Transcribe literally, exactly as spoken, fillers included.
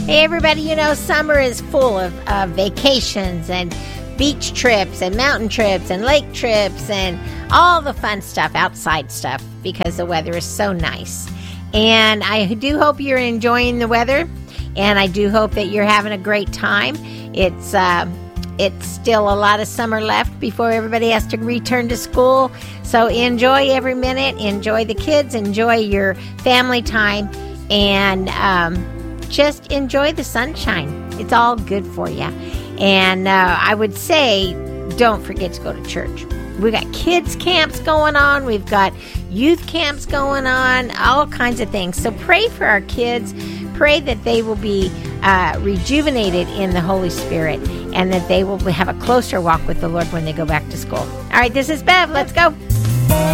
Hey, everybody, you know, summer is full of uh, vacations and beach trips and mountain trips and lake trips and all the fun stuff, outside stuff, because the weather is so nice. And I do hope you're enjoying the weather, and I do hope that you're having a great time. It's uh, it's still a lot of summer left before everybody has to return to school. So enjoy every minute, enjoy the kids, enjoy your family time, and um, just enjoy the sunshine. It's all good for you. And uh, I would say, don't forget to go to church. We got kids camps going on. We've got youth camps going on, all kinds of things. So pray for our kids. Pray that they will be uh, rejuvenated in the Holy Spirit, and that they will have a closer walk with the Lord when they go back to school. All right, this is Bev. Let's go.